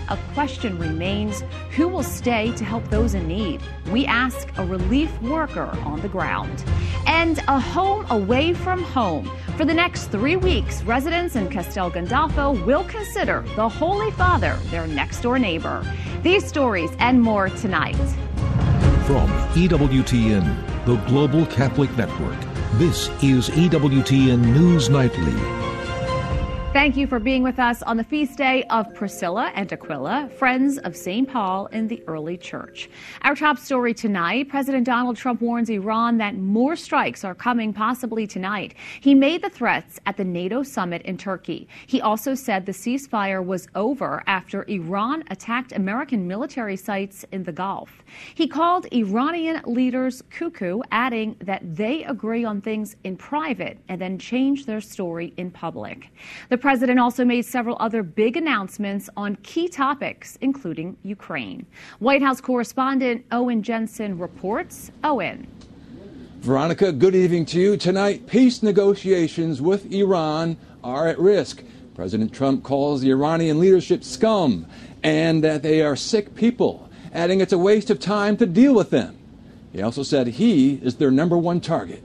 a question remains: who will stay to help those in need? We ask a relief worker on the ground. And a home away from home. For the next 3 weeks, residents in Castel Gandolfo will consider the Holy Father their next-door neighbor. These stories and more tonight. From EWTN, the Global Catholic Network, this is EWTN News Nightly. Thank you for being with us on the feast day of Priscilla and Aquila, friends of St. Paul in the early church. Our top story tonight: President Donald Trump warns Iran that more strikes are coming possibly tonight. He made the threats at the NATO summit in Turkey. He also said the ceasefire was over after Iran attacked American military sites in the Gulf. He called Iranian leaders cuckoo, adding that they agree on things in private and then change their story in public. The president also made several other big announcements on key topics, including Ukraine. White House correspondent Owen Jensen reports. Owen. Veronica, good evening to you. Tonight, peace negotiations with Iran are at risk. President Trump calls the Iranian leadership scum and that they are sick people, adding it's a waste of time to deal with them. He also said he is their number one target.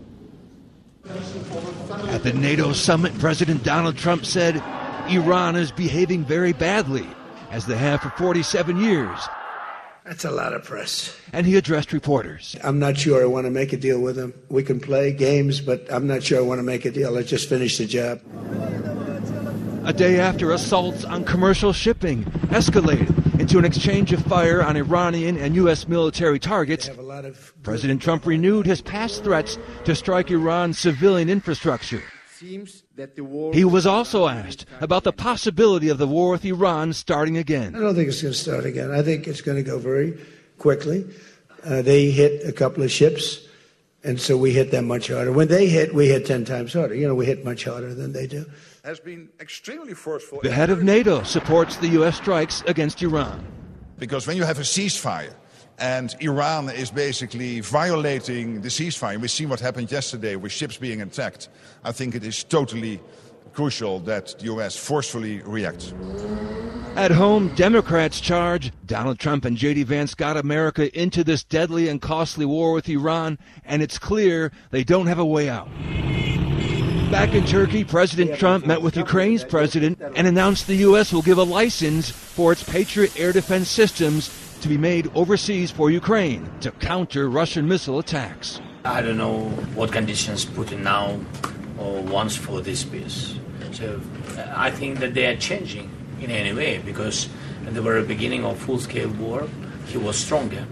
At the NATO summit, President Donald Trump said Iran is behaving very badly, as they have for 47 years. That's a lot of press. And he addressed reporters. I'm not sure I want to make a deal with them. We can play games, but I'm not sure I want to make a deal. Let's just finish the job. A day after assaults on commercial shipping escalated into an exchange of fire on Iranian and U.S. military targets, President Trump renewed his past threats to strike Iran's civilian infrastructure. He was also asked about the possibility of the war with Iran starting again. I don't think it's going to start again. I think it's going to go very quickly. They hit a couple of ships, and so we hit them much harder. When they hit, we hit 10 times harder. You know, we hit much harder than they do. Has been extremely forceful. The head of NATO supports the U.S. strikes against Iran. Because when you have a ceasefire and Iran is basically violating the ceasefire, we've seen what happened yesterday with ships being attacked, I think it is totally crucial that the U.S. forcefully reacts. At home, Democrats charge Donald Trump and J.D. Vance got America into this deadly and costly war with Iran, and it's clear they don't have a way out. Back in Turkey, President Trump met with Ukraine's president and announced the U.S. will give a license for its Patriot air defense systems to be made overseas for Ukraine to counter Russian missile attacks. I don't know what conditions Putin now wants for this peace. So I think that they are changing in any way, because at the very beginning of full-scale war, he was stronger.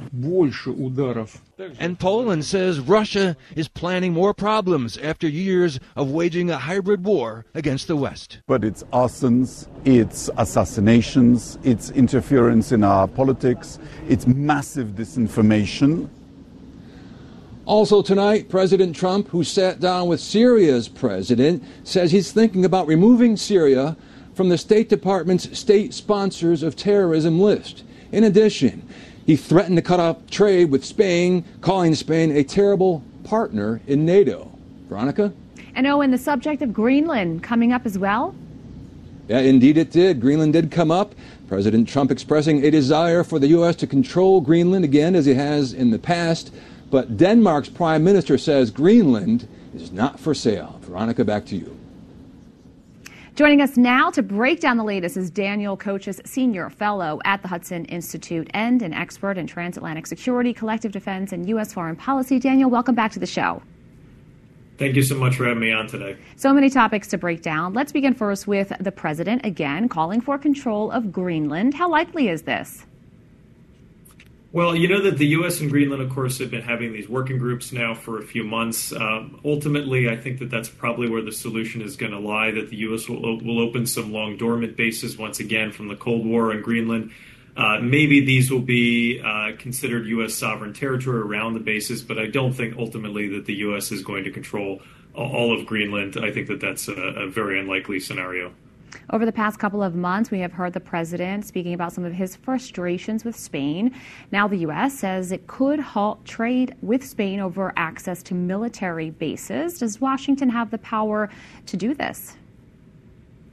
And Poland says Russia is planning more problems after years of waging a hybrid war against the West. But it's arsons, it's assassinations, it's interference in our politics, it's massive disinformation. Also tonight, President Trump, who sat down with Syria's president, says he's thinking about removing Syria from the State Department's state sponsors of terrorism list. In addition, he threatened to cut off trade with Spain, calling Spain a terrible partner in NATO. Veronica? And Owen, the subject of Greenland coming up as well? Yeah, indeed it did. Greenland did come up. President Trump expressing a desire for the U.S. to control Greenland again, as he has in the past. But Denmark's prime minister says Greenland is not for sale. Veronica, back to you. Joining us now to break down the latest is Daniel Coaches, Senior Fellow at the Hudson Institute and an expert in transatlantic security, collective defense, and U.S. foreign policy. Daniel, welcome back to the show. Thank you so much for having me on today. So many topics to break down. Let's begin first with the president, again, calling for control of Greenland. How likely is this? Well, you know that the U.S. and Greenland, of course, have been having these working groups now for a few months. Ultimately, I think that that's probably where the solution is going to lie, that the U.S. will open some long dormant bases once again from the Cold War in Greenland. Maybe these will be considered U.S. sovereign territory around the bases, but I don't think ultimately that the U.S. is going to control all of Greenland. I think that that's a very unlikely scenario. Over the past couple of months, we have heard the president speaking about some of his frustrations with Spain. Now the U.S. says it could halt trade with Spain over access to military bases. Does Washington have the power to do this?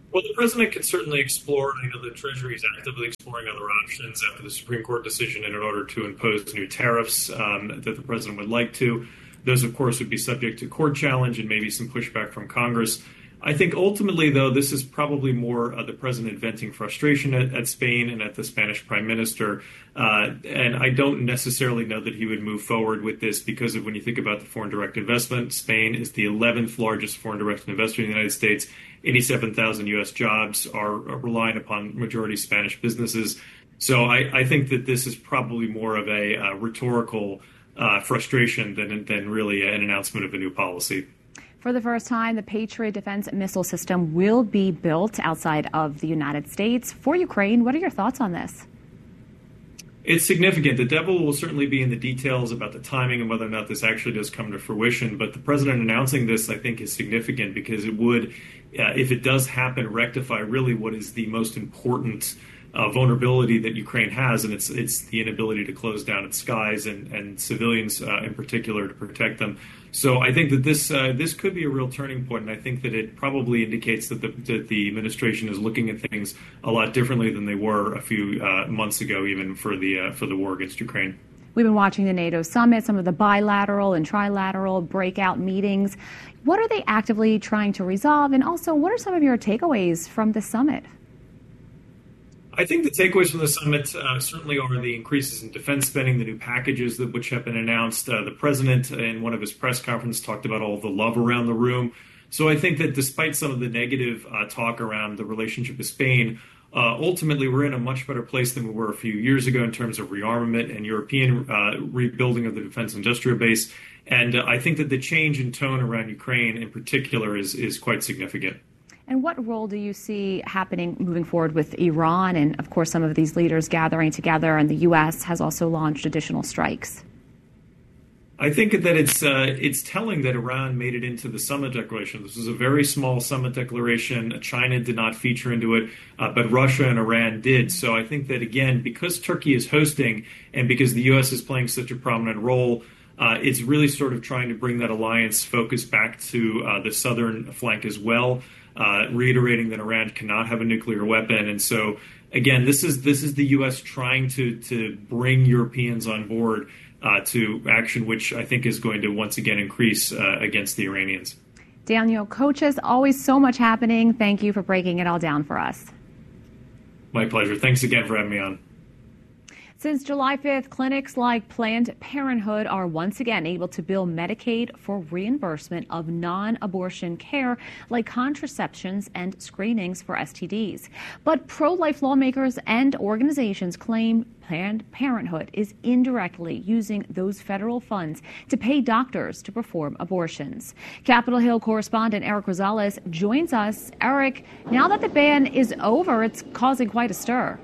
Well, the president can certainly explore, I know the Treasury is actively exploring other options after the Supreme Court decision in order to impose new tariffs that the president would like to. Those, of course, would be subject to court challenge and maybe some pushback from Congress. I think ultimately, though, this is probably more the president venting frustration at Spain and at the Spanish prime minister. And I don't necessarily know that he would move forward with this because of when you think about the foreign direct investment, Spain is the 11th largest foreign direct investor in the United States. 87,000 U.S. jobs are relying upon majority Spanish businesses. So I think that this is probably more of a rhetorical frustration than really an announcement of a new policy. For the first time, the Patriot defense missile system will be built outside of the United States for Ukraine. What are your thoughts on this? It's significant. The devil will certainly be in the details about the timing and whether or not this actually does come to fruition. But the president announcing this, I think, is significant because it would, if it does happen, rectify really what is the most important vulnerability that Ukraine has, and it's the inability to close down its skies and civilians in particular to protect them. So I think that this could be a real turning point, and I think that it probably indicates that the administration is looking at things a lot differently than they were a few months ago, even for the war against Ukraine. We've been watching the NATO summit, some of the bilateral and trilateral breakout meetings. What are they actively trying to resolve, and also what are some of your takeaways from the summit? I think the takeaways from the summit certainly are the increases in defense spending, the new packages which have been announced. The president, in one of his press conferences, talked about all the love around the room. So I think that despite some of the negative talk around the relationship with Spain, ultimately we're in a much better place than we were a few years ago in terms of rearmament and European rebuilding of the defense industrial base. And I think that the change in tone around Ukraine in particular is quite significant. And what role do you see happening moving forward with Iran and, of course, some of these leaders gathering together, and the U.S. has also launched additional strikes? I think that it's telling that Iran made it into the summit declaration. This was a very small summit declaration. China did not feature into it, but Russia and Iran did. So I think that, again, because Turkey is hosting and because the U.S. is playing such a prominent role, it's really sort of trying to bring that alliance focus back to the southern flank as well. Reiterating that Iran cannot have a nuclear weapon. And so, again, this is the U.S. trying to bring Europeans on board to action, which I think is going to once again increase against the Iranians. Daniel Kochis, always so much happening. Thank you for breaking it all down for us. My pleasure. Thanks again for having me on. Since July 5th, clinics like Planned Parenthood are once again able to bill Medicaid for reimbursement of non-abortion care like contraceptions and screenings for STDs. But pro-life lawmakers and organizations claim Planned Parenthood is indirectly using those federal funds to pay doctors to perform abortions. Capitol Hill correspondent Eric Rosales joins us. Eric, now that the ban is over, it's causing quite a stir.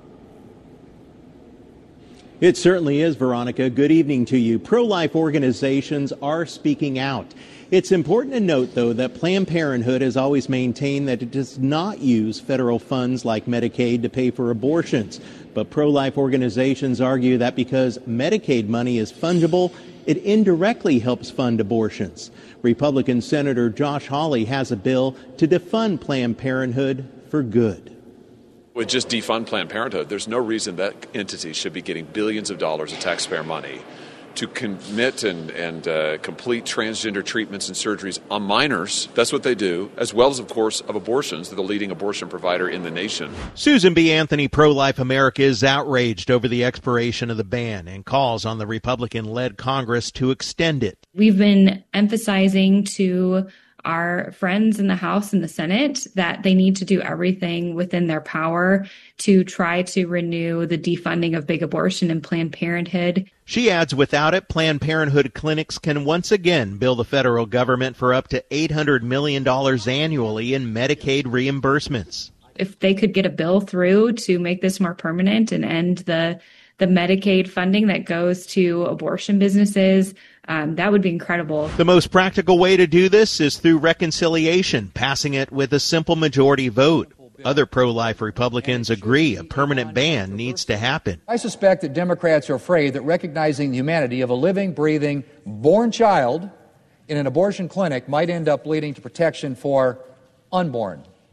It certainly is, Veronica. Good evening to you. Pro-life organizations are speaking out. It's important to note, though, that Planned Parenthood has always maintained that it does not use federal funds like Medicaid to pay for abortions. But pro-life organizations argue that because Medicaid money is fungible, it indirectly helps fund abortions. Republican Senator Josh Hawley has a bill to defund Planned Parenthood for good. Would just defund Planned Parenthood. There's no reason that entity should be getting billions of dollars of taxpayer money to commit and complete transgender treatments and surgeries on minors. That's what they do, as well as, of course, of abortions. They're the leading abortion provider in the nation. Susan B. Anthony, Pro-Life America, is outraged over the expiration of the ban and calls on the Republican-led Congress to extend it. We've been emphasizing to our friends in the House and the Senate that they need to do everything within their power to try to renew the defunding of big abortion and Planned Parenthood. She adds without it, Planned Parenthood clinics can once again bill the federal government for up to $800 million annually in Medicaid reimbursements. If they could get a bill through to make this more permanent and end the Medicaid funding that goes to abortion businesses, that would be incredible. The most practical way to do this is through reconciliation, passing it with a simple majority vote. Other pro-life Republicans agree a permanent ban needs to happen. I suspect that Democrats are afraid that recognizing the humanity of a living, breathing, born child in an abortion clinic might end up leading to protection for unborn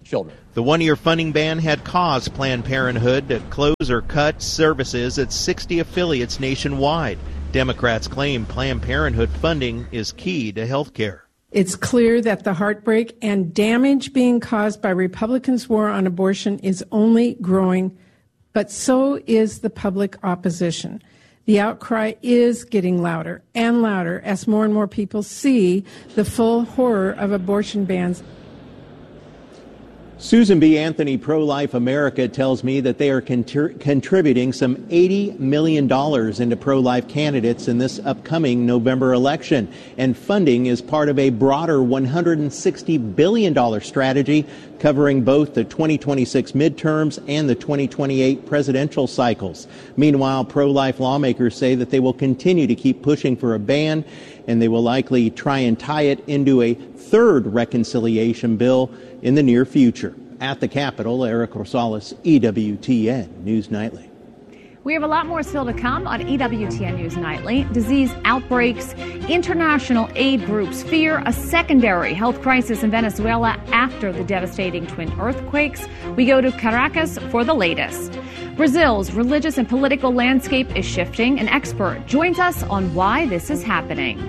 children. The one-year funding ban had caused Planned Parenthood to close or cut services at 60 affiliates nationwide. Democrats claim Planned Parenthood funding is key to health care. It's clear that the heartbreak and damage being caused by Republicans' war on abortion is only growing, but so is the public opposition. The outcry is getting louder and louder as more and more people see the full horror of abortion bans. Susan B. Anthony, Pro-Life America, tells me that they are contributing some $80 million into pro-life candidates in this upcoming November election. And funding is part of a broader $160 billion strategy covering both the 2026 midterms and the 2028 presidential cycles. Meanwhile, pro-life lawmakers say that they will continue to keep pushing for a ban, and they will likely try and tie it into a third reconciliation bill in the near future. At the Capitol, Eric Rosales, EWTN News Nightly. We have a lot more still to come on EWTN News Nightly. Disease outbreaks, international aid groups fear a secondary health crisis in Venezuela after the devastating twin earthquakes. We go to Caracas for the latest. Brazil's religious and political landscape is shifting. An expert joins us on why this is happening.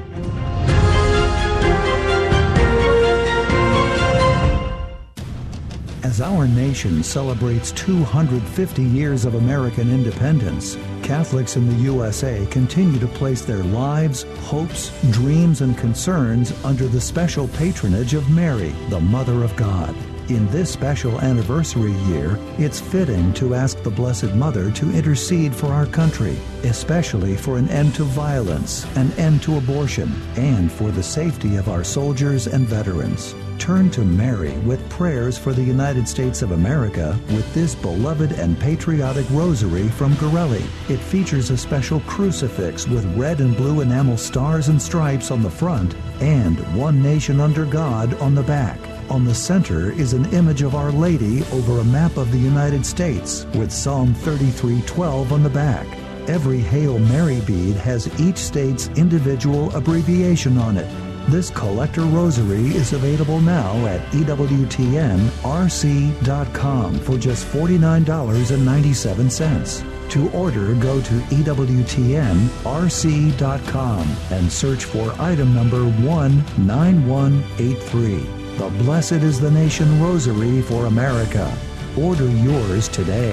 As our nation celebrates 250 years of American independence, Catholics in the USA continue to place their lives, hopes, dreams, and concerns under the special patronage of Mary, the Mother of God. In this special anniversary year, it's fitting to ask the Blessed Mother to intercede for our country, especially for an end to violence, an end to abortion, and for the safety of our soldiers and veterans. Turn to Mary with prayers for the United States of America with this beloved and patriotic rosary from Gorelli. It features a special crucifix with red and blue enamel stars and stripes on the front and One Nation Under God on the back. On the center is an image of Our Lady over a map of the United States with Psalm 33:12 on the back. Every Hail Mary bead has each state's individual abbreviation on it. This collector rosary is available now at EWTNRC.com for just $49.97. To order, go to EWTNRC.com and search for item number 19183. The Blessed is the Nation Rosary for America. Order yours today.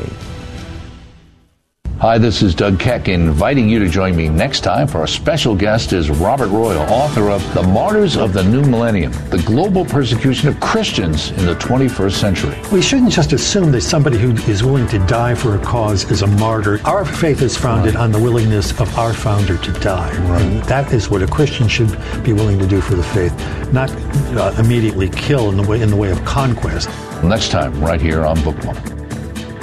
Hi, this is Doug Keck, inviting you to join me next time for our special guest is Robert Royal, author of The Martyrs of the New Millennium, the global persecution of Christians in the 21st century. We shouldn't just assume that somebody who is willing to die for a cause is a martyr. Our faith is founded on the willingness of our founder to die. Right. And that is what a Christian should be willing to do for the faith, not immediately kill in the way of conquest. Next time, right here on Bookmark.